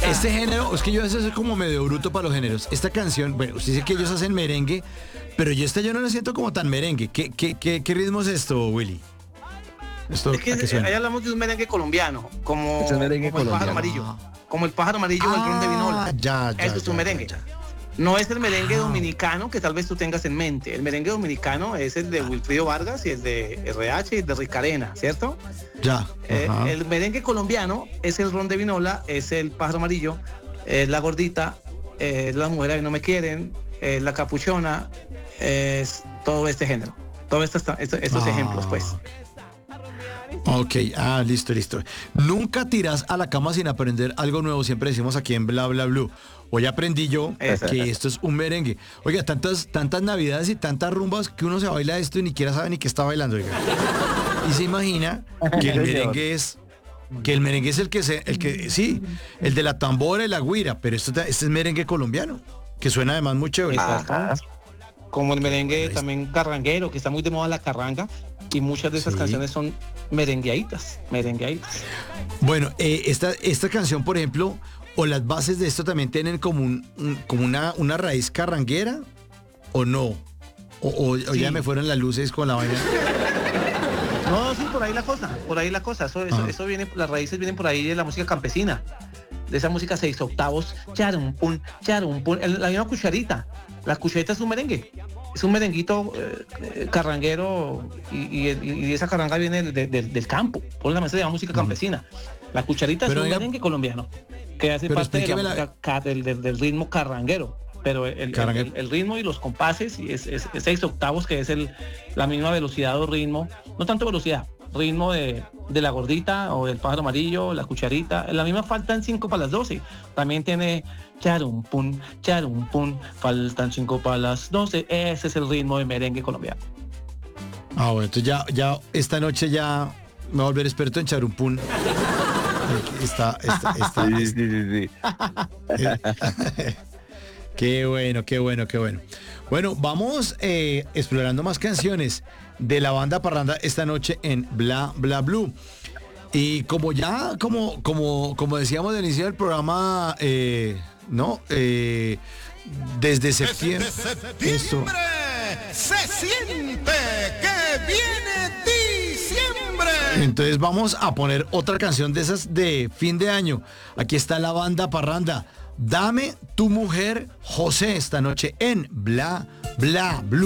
Este género, es que yo a veces soy como medio bruto para los géneros. Esta canción, bueno, usted dice que ellos hacen merengue, pero yo no la siento como tan merengue. ¿Qué ritmo es esto, Willy? ¿Esto Es que a qué suena? ahí hablamos de un merengue colombiano, como, Es un merengue como el pájaro colombiano. amarillo. Como el pájaro amarillo o el ron de vinola. Ya, Eso es un merengue. ya. No es el merengue dominicano que tal vez tú tengas en mente. El merengue dominicano es el de Wilfrido Vargas y el de RH y el de Ricarena, ¿cierto? Ya. Ajá. El merengue colombiano es el ron de vinola, es el pájaro amarillo, es la gordita, es las mujeres que no me quieren, es la capuchona, es todo este género. Todos estos ejemplos, pues. Ok, listo. Nunca tiras a la cama sin aprender algo nuevo, siempre decimos aquí en Bla Bla Blue. Hoy aprendí yo que esto es un merengue. Oiga, tantas navidades y tantas rumbas que uno se baila esto y ni siquiera sabe ni qué está bailando, oiga. Y se imagina que el merengue es el de la tambora y la guira, pero este es merengue colombiano, que suena además muy chévere. Como el merengue también carranguero, que está muy de moda la carranga, y muchas de esas canciones son merengueaditas. Bueno, esta canción, por ejemplo, o las bases de esto también tienen como una raíz carranguera, o no, o Sí. ya me fueron las luces con la vaina. No, sí, por ahí la cosa. Eso viene, las raíces vienen por ahí de la música campesina, de esa música 6/8, charum pum, la misma cucharita. La cucharita es un merengue, es un merenguito carranguero y esa carranga viene del campo, por la mesa de la música campesina. La cucharita Pero es un oiga, merengue colombiano que hace pero parte de la explíqueme música del ritmo carranguero. Pero el ritmo y los compases y es 6/8, que es la misma velocidad o ritmo, no tanto velocidad, ritmo de la gordita o del pájaro amarillo, la cucharita. La misma faltan 5 para las 12. También tiene charum pum, faltan 5 para las 12. Ese es el ritmo de merengue colombiano. Bueno, entonces ya esta noche ya me voy a volver experto en charumpún. Sí. Qué bueno. Bueno, vamos explorando más canciones de la banda Parranda esta noche en Bla Bla Blue. Y como decíamos al inicio del programa, desde septiembre. Eso. Se siente que viene diciembre. Entonces vamos a poner otra canción de esas de fin de año. Aquí está la banda Parranda. Dame tu mujer, José, esta noche en Bla Bla Blue.